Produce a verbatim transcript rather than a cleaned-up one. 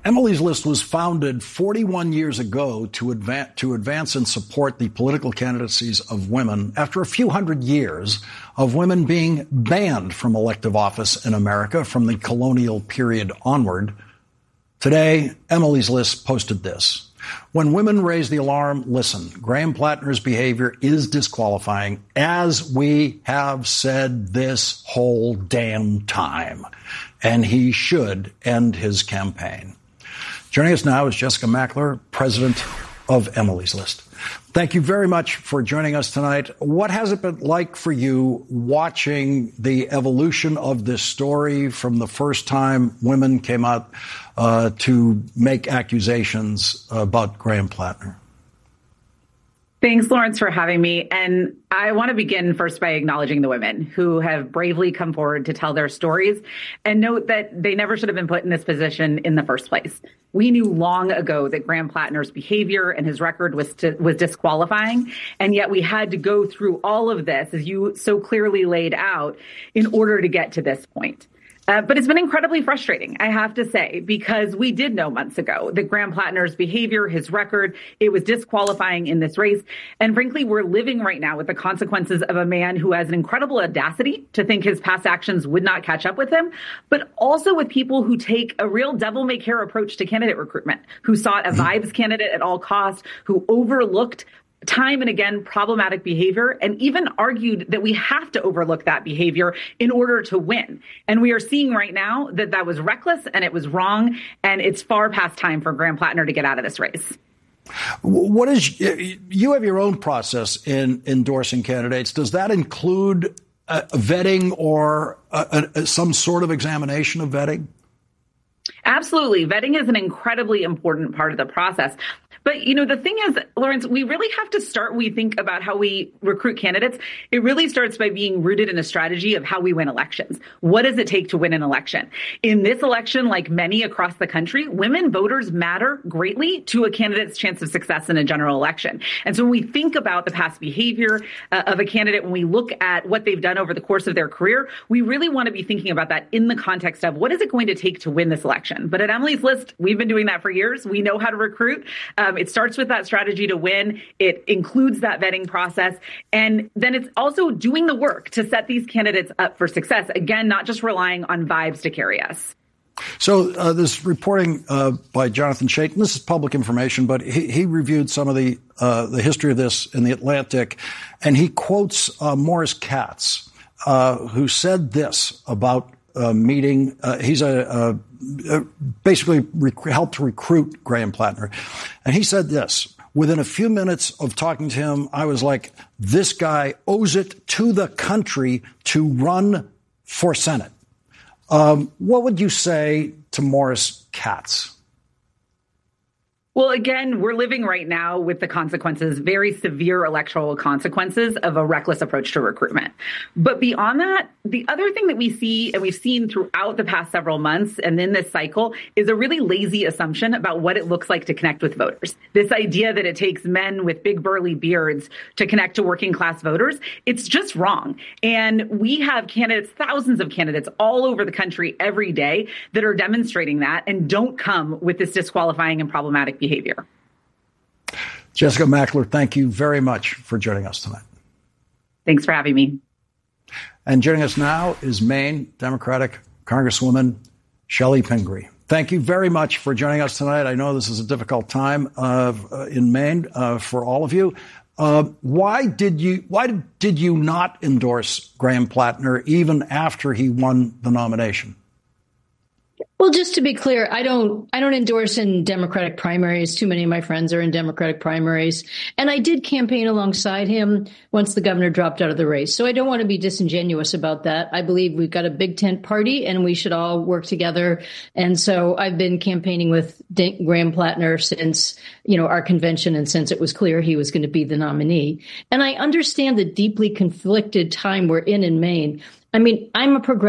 Emily's List was founded forty-one years ago to advance, to advance and support the political candidacies of women after a few hundred years of women being banned from elective office in America from the colonial period onward. Today, Emily's List posted this. When women raise the alarm, listen. Graham Plattner's behavior is disqualifying, as we have said this whole damn time. And he should end his campaign. Joining us now is Jessica Mackler, president of Emily's List. Thank you very much for joining us tonight. What has it been like for you watching the evolution of this story from the first time women came out uh, to make accusations about Graham Plattner? Thanks, Lawrence, for having me. And I want to begin first by acknowledging the women who have bravely come forward to tell their stories and note that they never should have been put in this position in the first place. We knew long ago that Graham Plattner's behavior and his record was to, was disqualifying, and yet we had to go through all of this, as you so clearly laid out, in order to get to this point. Uh, but it's been incredibly frustrating, I have to say, because we did know months ago that Graham Plattner's behavior, his record, it was disqualifying in this race. And frankly, we're living right now with the consequences of a man who has an incredible audacity to think his past actions would not catch up with him, but also with people who take a real devil-may-care approach to candidate recruitment, who sought a vibes candidate at all costs, who overlooked time and again problematic behavior, and even argued that we have to overlook that behavior in order to win. And we are seeing right now that that was reckless and it was wrong, and it's far past time for Graham Plattner to get out of this race. What is, you have your own process in endorsing candidates. Does that include uh, vetting or uh, uh, some sort of examination of vetting? Absolutely. Vetting is an incredibly important part of the process. But, you know, the thing is, Lawrence, we really have to start, we think about how we recruit candidates. It really starts by being rooted in a strategy of how we win elections. What does it take to win an election? In this election, like many across the country, women voters matter greatly to a candidate's chance of success in a general election. And so when we think about the past behavior uh, of a candidate, when we look at what they've done over the course of their career, we really want to be thinking about that in the context of what is it going to take to win this election? But at Emily's List, we've been doing that for years. We know how to recruit. Um, It starts with that strategy to win. It includes that vetting process. And then it's also doing the work to set these candidates up for success. Again, not just relying on vibes to carry us. So uh, this reporting uh, by Jonathan Chaitin, this is public information, but he, he reviewed some of the uh, the history of this in The Atlantic, and he quotes uh, Morris Katz, uh, who said this about Uh, meeting. Uh, he's a, a, a basically rec- helped to recruit Graham Plattner. And he said this, within a few minutes of talking to him, I was like, this guy owes it to the country to run for Senate. Um, what would you say to Morris Katz? Well, again, we're living right now with the consequences, very severe electoral consequences of a reckless approach to recruitment. But beyond that, the other thing that we see and we've seen throughout the past several months and in this cycle is a really lazy assumption about what it looks like to connect with voters. This idea that it takes men with big burly beards to connect to working class voters, it's just wrong. And we have candidates, thousands of candidates all over the country every day that are demonstrating that and don't come with this disqualifying and problematic behavior. Jessica Mackler, thank you very much for joining us tonight. Thanks for having me. And joining us now is Maine Democratic Congresswoman Chellie Pingree. Thank you very much for joining us tonight. I know this is a difficult time uh, in Maine uh, for all of you. Uh, why did you why did you not endorse Graham Plattner even after he won the nomination? Well, just to be clear, I don't I don't endorse in Democratic primaries. Too many of my friends are in Democratic primaries. And I did campaign alongside him once the governor dropped out of the race. So I don't want to be disingenuous about that. I believe we've got a big tent party and we should all work together. And so I've been campaigning with Graham Plattner since, you know, our convention and since it was clear he was going to be the nominee. And I understand the deeply conflicted time we're in in Maine. I mean, I'm a progressive.